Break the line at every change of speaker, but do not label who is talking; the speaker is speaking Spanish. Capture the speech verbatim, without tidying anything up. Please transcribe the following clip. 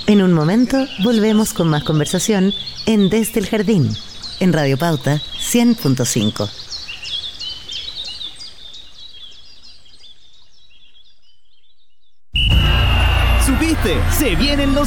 En un momento volvemos con más conversación en Desde el Jardín, en Radio Pauta cien punto cinco.
¿Supiste? Se vienen los